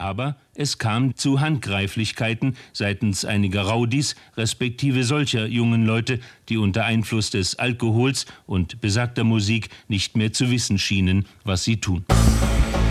Aber es kam zu Handgreiflichkeiten seitens einiger Raudis, respektive solcher jungen Leute, die unter Einfluss des Alkohols und besagter Musik nicht mehr zu wissen schienen, was sie tun.